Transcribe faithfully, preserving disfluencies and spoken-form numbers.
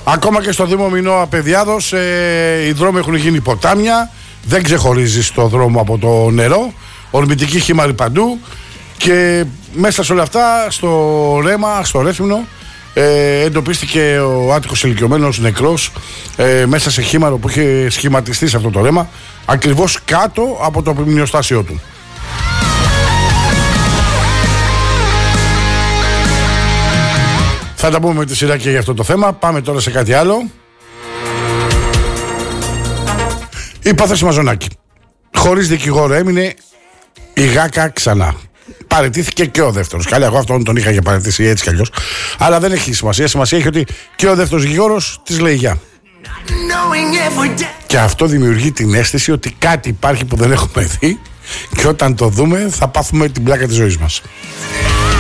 Ακόμα και στο Δήμο Μινώα Παιδιάδος ε, οι δρόμοι έχουν γίνει ποτάμια. Δεν ξεχωρίζει στο δρόμο από το νερό. Ορμητική χήμαρη παντού. Και μέσα σε όλα αυτά, στο Ρέμα, στο Ρέθυμνο, ε, εντοπίστηκε ο άτυχος ηλικιωμένος νεκρός ε, μέσα σε χήμαρο που είχε σχηματιστεί σε αυτό το Ρέμα, ακριβώς κάτω από το μνηοστάσιο του. Θα τα πούμε με τη σειρά και για αυτό το θέμα. Πάμε τώρα σε κάτι άλλο. Η υπόθεση Μαζονάκη. Χωρίς δικηγόρο έμεινε η Γάκα ξανά. Παραιτήθηκε και ο δεύτερος. Καλά, εγώ αυτόν τον είχα για παραιτήσει έτσι κι αλλιώς. Αλλά δεν έχει σημασία. Σημασία έχει ότι και ο δεύτερος δικηγόρος της λέει γεια. Και αυτό δημιουργεί την αίσθηση ότι κάτι υπάρχει που δεν έχουμε δει. Και όταν το δούμε θα πάθουμε την πλάκα της ζωής μας.